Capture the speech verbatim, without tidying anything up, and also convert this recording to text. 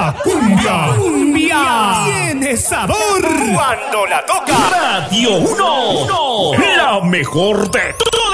La cumbia, cumbia tiene sabor cuando la toca Radio uno, la mejor de todas.